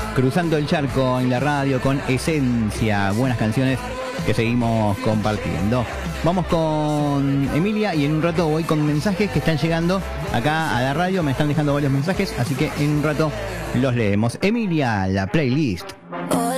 cruzando el charco en la radio con Esencia. Buenas canciones que seguimos compartiendo. Vamos con Emilia y en un rato voy con mensajes que están llegando acá a la radio. Me están dejando varios mensajes, así que en un rato los leemos. Emilia, la playlist.